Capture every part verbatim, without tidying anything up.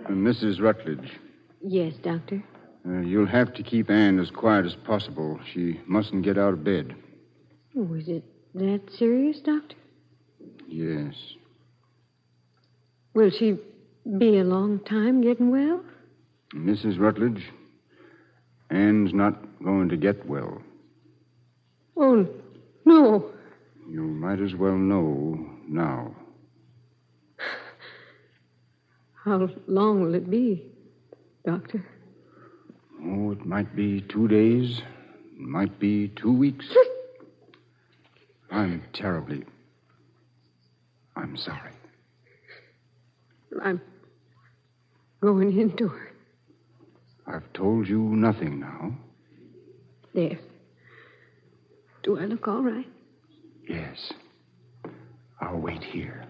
Uh, Missus Rutledge. Yes, Doctor. Uh, you'll have to keep Anne as quiet as possible. She mustn't get out of bed. Oh, is it that serious, Doctor? Yes. Will she be a long time getting well? Missus Rutledge, Anne's not going to get well. Oh, no. You might as well know now. How long will it be, Doctor? Oh, it might be two days. It might be two weeks. I'm terribly... I'm sorry. I'm going into her. I've told you nothing now. There. Do I look all right? Yes. I'll wait here.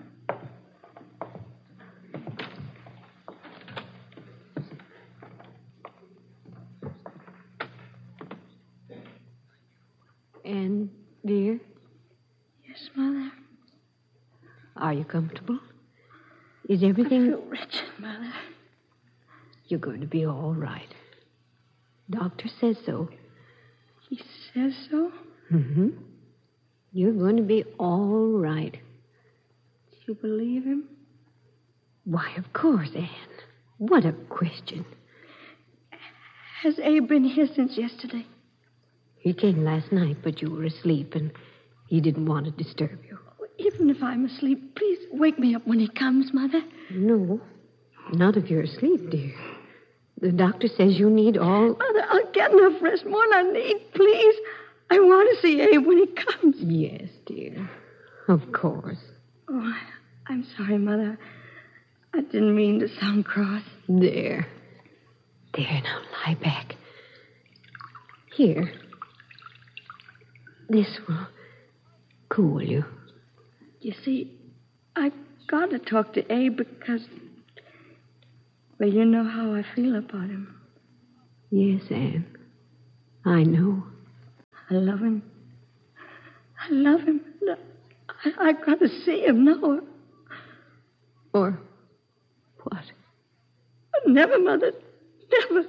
Anne, dear? Yes, Mother? Are you comfortable? Is everything... I feel wretched, Mother. You're going to be all right. Doctor says so. He says so? Mm-hmm. You're going to be all right. Do you believe him? Why, of course, Anne. What a question. Has Abe been here since yesterday? He came last night, but you were asleep, and he didn't want to disturb you. Even if I'm asleep, please wake me up when he comes, Mother. No, not if you're asleep, dear. The doctor says you need all... Mother, I'll get enough rest, more than I need, please. I want to see Abe when he comes. Yes, dear. Of course. Oh, I, I'm sorry, Mother. I didn't mean to sound cross. There. There, now lie back. Here. This will cool you. You see, I've got to talk to Abe because... Well, you know how I feel about him. Yes, Anne. I know. I love him. I love him. I, I've got to see him now. Or what? Never, Mother. Never.